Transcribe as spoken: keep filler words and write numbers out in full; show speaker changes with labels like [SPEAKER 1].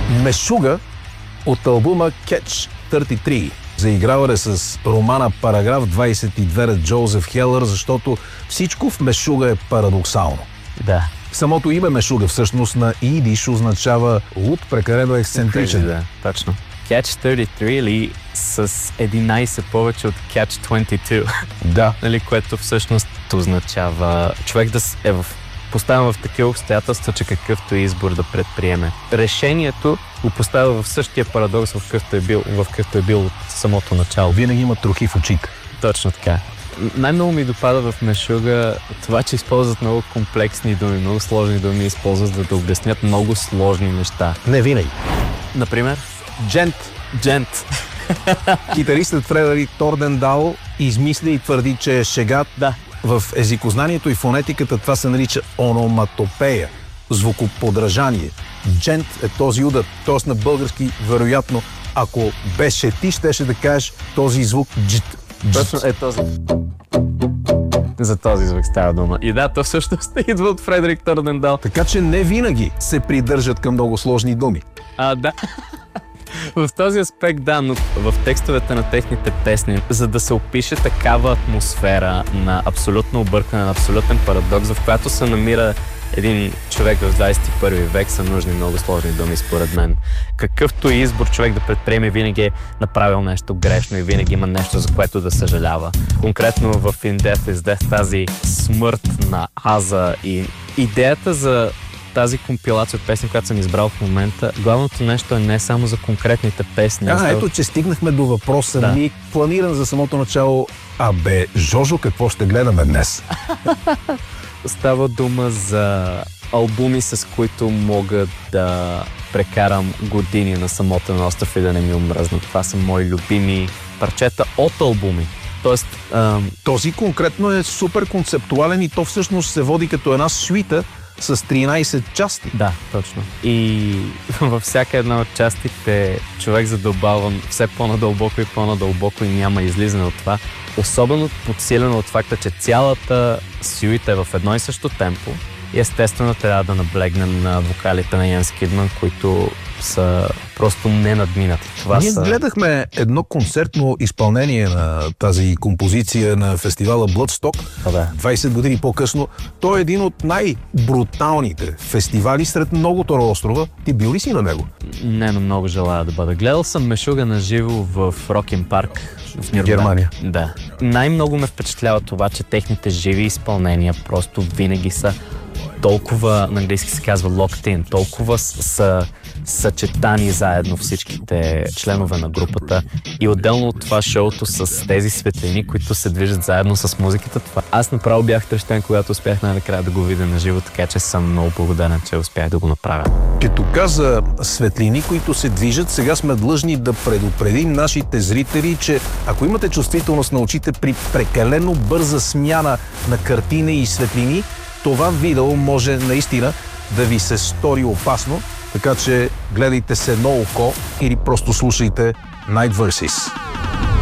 [SPEAKER 1] Мешуга от албума Catch тридесет и три. Заиграва е с романа Параграф двадесет и две на Джозеф Хелър, защото всичко в Мешуга е парадоксално.
[SPEAKER 2] Да.
[SPEAKER 1] Самото име Мешуга всъщност на идиш означава луд, прекалено ексцентричен.
[SPEAKER 2] Да, точно. Catch тридесет и три или с единадесет повече от Catch двадесет и две.
[SPEAKER 1] Да.
[SPEAKER 2] Нали, което всъщност означава човек да е в поставя в такива обстоятелства, че какъвто е избор да предприеме. Решението го поставя в същия парадокс, в какъвто е бил, в какъвто е бил от самото начало.
[SPEAKER 1] Винаги има трохи в очите.
[SPEAKER 2] Точно така. Най-много ми допада в Мешуга това, че използват много комплексни думи, много сложни думи, използват за да обяснят много сложни неща.
[SPEAKER 1] Не винаги.
[SPEAKER 2] Например?
[SPEAKER 1] Джент.
[SPEAKER 2] Джент.
[SPEAKER 1] Китаристът Фредерик Тордендал измисли и твърди, че е шега.
[SPEAKER 2] Да.
[SPEAKER 1] В езикознанието и фонетиката това се нарича ономатопея, звукоподражание. Джент е този удар, т.е. на български, вероятно, ако беше ти, щеше да кажеш този звук джит.
[SPEAKER 2] Точно е този. За този звук става дума. И да, то всъщност идва от Фредерик Тордендал.
[SPEAKER 1] Така че не винаги се придържат към много сложни думи.
[SPEAKER 2] А, да. В този аспект, да, но в текстовете на техните песни, за да се опише такава атмосфера на абсолютно объркане, на абсолютен парадокс, в която се намира един човек в двадесет и първи век, са нужни много сложни думи, според мен. Какъвто и избор човек да предприеме, винаги е направил нещо грешно и винаги има нещо, за което да съжалява. Конкретно в In Death is Death, тази смърт на Аза и идеята за тази компилация от песни, която съм избрал в момента, главното нещо е не само за конкретните песни.
[SPEAKER 1] А, ето, че стигнахме до въпроса да. Ми, планиран за самото начало. А бе, Жожо, какво ще гледаме днес?
[SPEAKER 2] Става дума за албуми, с които мога да прекарам години на самотен остров и да не ми омръзна. Това са мои любими парчета от албуми. Тоест, ам...
[SPEAKER 1] този конкретно е супер концептуален и то всъщност се води като една суита с тринадесет части.
[SPEAKER 2] Да, точно. И във всяка една от частите човек задълбава все по-надълбоко и по-надълбоко и няма излизане от това. Особено подсилено от факта, че цялата сюита е в едно и също темпо и естествено трябва да наблегнем на вокалите на Йенс Кидман, които са просто ненадминати. Това
[SPEAKER 1] Ние
[SPEAKER 2] са...
[SPEAKER 1] гледахме едно концертно изпълнение на тази композиция на фестивала Bloodstock,
[SPEAKER 2] а, да.
[SPEAKER 1] двадесет години по-късно. Той е един от най-бруталните фестивали сред многото на острова. Ти бил ли си на него?
[SPEAKER 2] Не, но много желая да бъда. Гледал съм Мешуга на живо в Рокен Парк в Нюрнберг.
[SPEAKER 1] Германия.
[SPEAKER 2] Да. Най-много ме впечатлява това, че техните живи изпълнения просто винаги са толкова, на английски се казва locked in, толкова са съчетани заедно всичките членове на групата и отделно от това шоуто с тези светлини, които се движат заедно с музиката. Това. Аз направо бях трещен, когато успях най-накрая да го видя на живо, така че съм много благодарен, че успях да го направя.
[SPEAKER 1] Като каза светлини, които се движат, сега сме длъжни да предупредим нашите зрители, че ако имате чувствителност на очите при прекалено бърза смяна на картини и светлини, това видео може наистина да ви се стори опасно, така че гледайте се едно око или просто слушайте Night Verses.